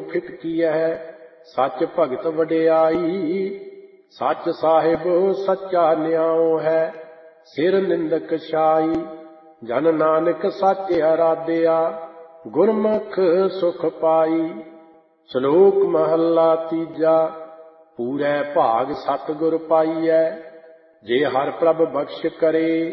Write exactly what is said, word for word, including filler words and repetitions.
ਫਿਟਕੀ ਹੈ, ਸੱਚ ਭਗਤ ਵਡਿਆਈ। ਸੱਚ ਸਾਹਿਬ ਸੱਚਾ ਨਿਆਉ ਹੈ, ਸਿਰ ਨਿੰਦਕ ਛਾਈ। ਜਨ ਨਾਨਕ ਸੱਚ ਅਰਾਧਿਆ, ਗੁਰਮੁਖ ਸੁਖ ਪਾਈ। ਸ਼ਲੋਕ ਮਹੱਲਾ ਤੀਜਾ। ਪੂਰੈ ਭਾਗ ਸਤਿਗੁਰ ਪਾਈਐ, ਜੇ ਹਰਿ ਪ੍ਰਭ ਬਖਸ਼ ਕਰੇ।